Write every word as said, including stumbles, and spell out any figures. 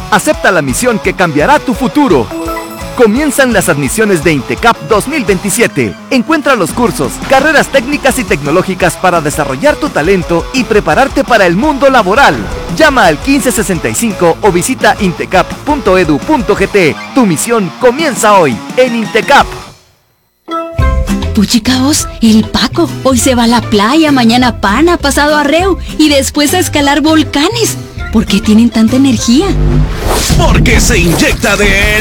Acepta la misión que cambiará tu futuro. Comienzan las admisiones de INTECAP dos mil veintisiete. Encuentra los cursos, carreras técnicas y tecnológicas para desarrollar tu talento y prepararte para el mundo laboral. Llama al quince sesenta y cinco o visita intecap punto edu punto gt. Tu misión comienza hoy en INTECAP. Puchicaos, el Paco hoy se va a la playa, mañana pana, pasado arreo y después a escalar volcanes. ¿Por qué tienen tanta energía? Porque se inyecta de